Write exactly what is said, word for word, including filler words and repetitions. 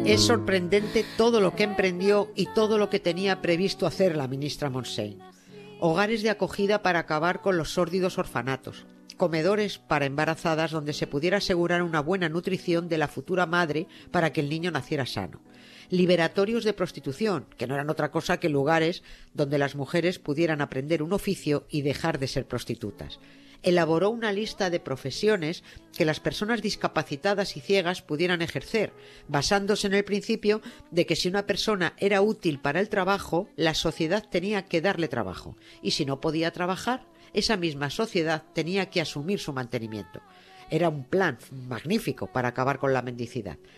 Es sorprendente todo lo que emprendió y todo lo que tenía previsto hacer la ministra Montseny. Hogares de acogida para acabar con los sórdidos orfanatos, comedores para embarazadas donde se pudiera asegurar una buena nutrición de la futura madre para que el niño naciera sano, liberatorios de prostitución, que no eran otra cosa que lugares donde las mujeres pudieran aprender un oficio y dejar de ser prostitutas. Elaboró una lista de profesiones que las personas discapacitadas y ciegas pudieran ejercer, basándose en el principio de que si una persona era útil para el trabajo, la sociedad tenía que darle trabajo, y si no podía trabajar, esa misma sociedad tenía que asumir su mantenimiento. Era un plan magnífico para acabar con la mendicidad.